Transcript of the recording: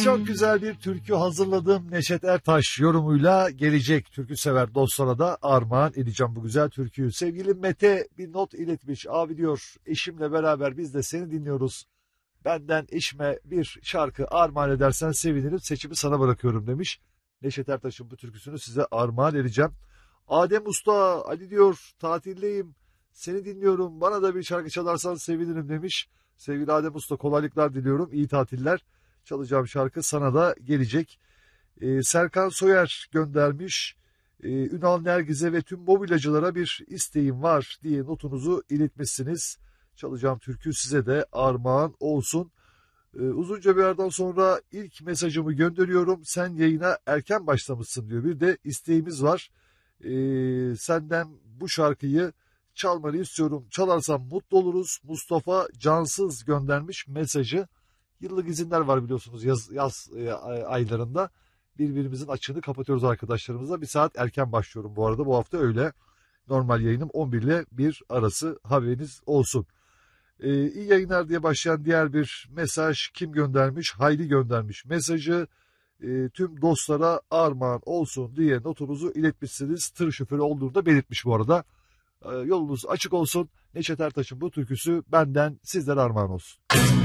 Çok güzel bir türkü hazırladım. Neşet Ertaş yorumuyla gelecek türkü sever dostlara da armağan edeceğim bu güzel türküyü. Sevgili Mete bir not iletmiş. Abi diyor, eşimle beraber biz de seni dinliyoruz. Benden eşime bir şarkı armağan edersen sevinirim. Seçimi sana bırakıyorum demiş. Neşet Ertaş'ın bu türküsünü size armağan edeceğim. Adem Usta, Ali diyor, tatildeyim. Seni dinliyorum. Bana da bir şarkı çalarsan sevinirim demiş. Sevgili Adem Usta, kolaylıklar diliyorum. İyi tatiller. Çalacağım şarkı sana da gelecek. Serkan Soyer göndermiş. Ünal Nergiz'e ve tüm mobilyacılara bir isteğim var diye notunuzu iletmişsiniz. Çalacağım türkü size de armağan olsun. Uzunca bir aradan sonra ilk mesajımı gönderiyorum. Sen yayına erken başlamışsın diyor. Bir de isteğimiz var. Senden bu şarkıyı çalmanı istiyorum. Çalarsan mutlu oluruz. Mustafa Cansız göndermiş mesajı. Yıllık izinler var biliyorsunuz yaz aylarında. Birbirimizin açığını kapatıyoruz arkadaşlarımızla. Bir saat erken başlıyorum bu arada. Bu hafta öyle. Normal yayınım 11 ile 1 arası, haberiniz olsun. İyi yayınlar diye başlayan diğer bir mesaj kim göndermiş? Hayri göndermiş mesajı. Tüm dostlara armağan olsun diye notunuzu iletmişsiniz. Tır şoförü olduğunu da belirtmiş bu arada. Yolunuz açık olsun. Neşet Ertaş'ın bu türküsü benden sizlere armağan olsun.